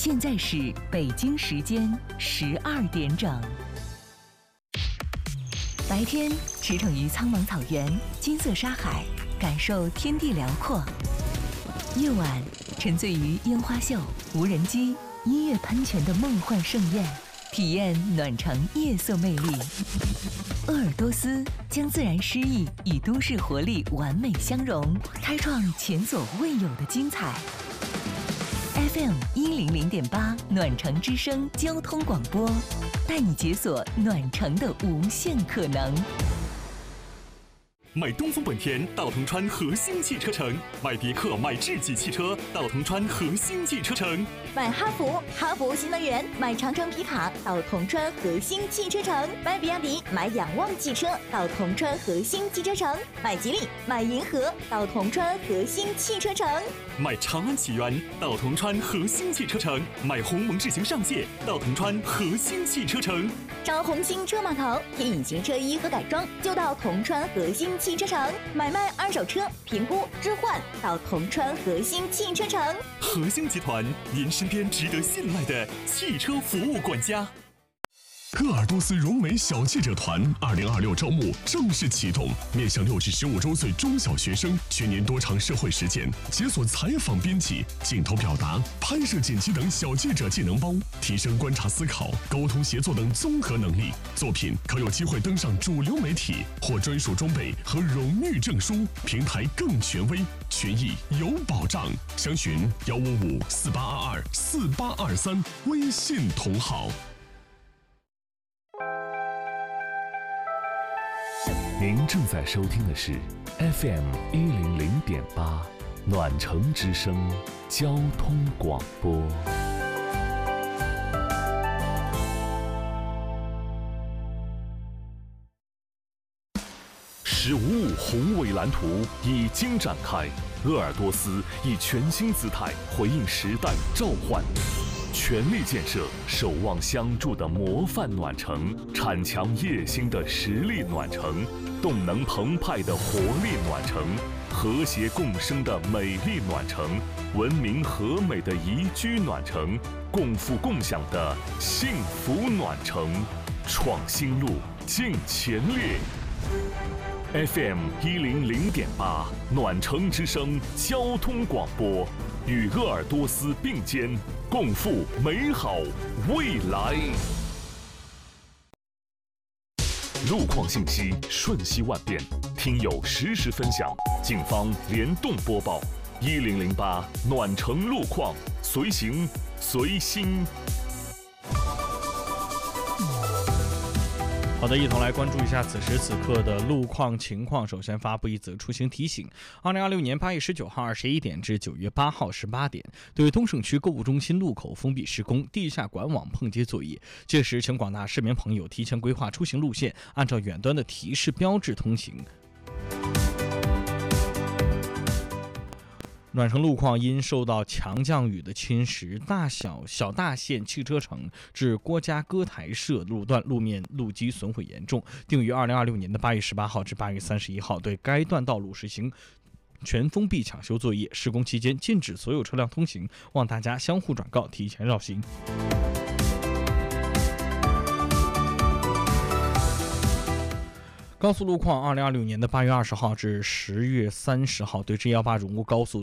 现在是北京时间12点整。白天驰骋于苍茫草原、金色沙海，感受天地辽阔；夜晚沉醉于烟花秀、无人机、音乐喷泉的梦幻盛宴，体验暖城夜色魅力。鄂尔多斯将自然诗意与都市活力完美相融，开创前所未有的精彩。FM 100.8暖城之声交通广播，带你解锁暖城的无限可能。 买东风本田到铜川核心汽车城，买别克、买智己汽车到铜川核心汽车城， 买哈弗新能源，买长城皮卡到铜川核心汽车城，买比亚迪、买仰望汽车到铜川核心汽车城，买吉利、买银河到铜川核心汽车城， 买长安启源到铜川核心汽车城，买鸿蒙智行上界到铜川核心汽车城， 找红星车码头听隐形车衣和改装就到铜川核心汽车城，买卖二手车评估置换到铜川核心汽车城。 核心集团，您身边值得信赖的汽车服务管家。 鄂尔多斯融美小记者团2026招募正式启动，面向6至15周岁中小学生，全年多场社会实践，解锁采访编辑、镜头表达、拍摄剪辑等小记者技能包，提升观察思考、沟通协作等综合能力。作品可有机会登上主流媒体，获专属装备和荣誉证书，平台更权威，权益有保障。详询15548224823微信同号。 您正在收听的是 FM 100.8暖城之声交通广播。15宏伟蓝图已经展开，鄂尔多斯以全新姿态回应时代召唤，全力建设守望相助的模范暖城，铲强业兴的实力暖城，动能澎湃的活力暖城，和谐共生的美丽暖城，文明和美的宜居暖城，共富共享的幸福暖城，创新路，进前列。FM 100.8暖城之声交通广播，与鄂尔多斯并肩，共赴美好未来。路况信息瞬息万变，听友实时分享，警方联动播报。1008暖城路况，随行随心。 好的，一同来关注一下此时此刻的路况情况。首先发布一则出行提醒：2026年8月19号21点至9月8号18点，对东省区购物中心路口封闭施工，地下管网碰接作业。届时，请广大市民朋友提前规划出行路线，按照远端的提示标志通行。暖城路况因受到强降雨的侵蚀，小大县汽车城至郭家歌台社路段路面路基损毁严重，定于2026年的8月18号至8月31号对该段道路实行全封闭抢修作业。施工期间禁止所有车辆通行，望大家相互转告，提前绕行。高速路况，2026年的8月20号至10月30号，对 G18 荣乌高速